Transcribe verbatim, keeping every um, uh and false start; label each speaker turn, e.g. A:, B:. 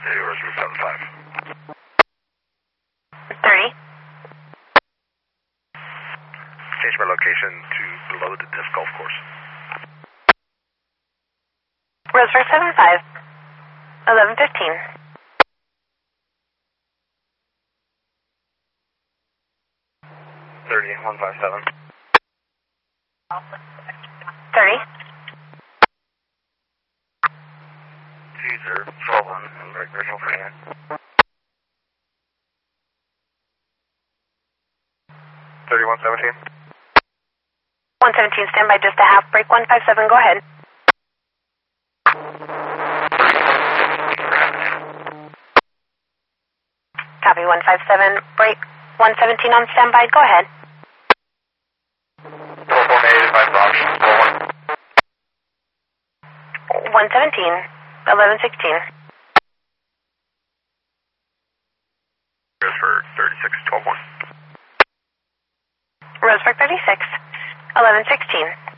A: Hey, where's Route seven five?
B: thirty.
A: Change my location to below the disc golf course.
B: Roseburg seven five. eleven fifteen.
A: thirty, one five seven.
B: thirty.
A: Caesar, twelve one, Original Freeman. thirty-one seventeen.
B: one seventeen, stand by just a half break. one five seven, go ahead. Copy, one five seven, break. one seventeen on standby, go ahead.
A: twelve one eight five box,
B: one seventeen, eleven sixteen.
A: Roseburg thirty-six, twelve one.
B: Roseburg thirty-six, eleven sixteen.